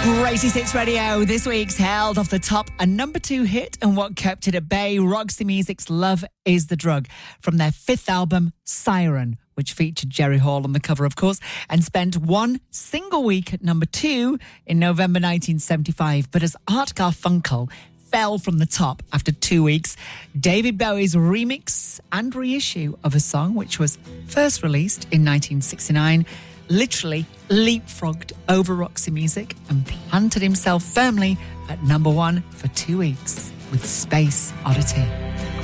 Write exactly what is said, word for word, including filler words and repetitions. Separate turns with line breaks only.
Greatest Hits Radio this week's held off the top a number two hit and what kept it at bay, Roxy Music's Love is the Drug from their fifth album, Siren, which featured Jerry Hall on the cover, of course, and spent one single week at number two in November nineteen seventy-five. But as Art Garfunkel fell from the top after two weeks, David Bowie's remix and reissue of a song, which was first released in nineteen sixty-nine, literally leapfrogged over Roxy Music and planted himself firmly at number one for two weeks with Space Oddity.